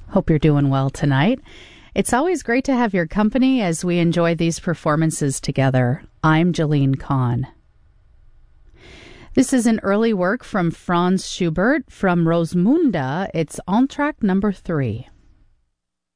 Hope you're doing well tonight. It's always great to have your company as we enjoy these performances together. I'm Jolene Kahn. This is an early work from Franz Schubert from Rosamunde. It's Entr'acte number 3.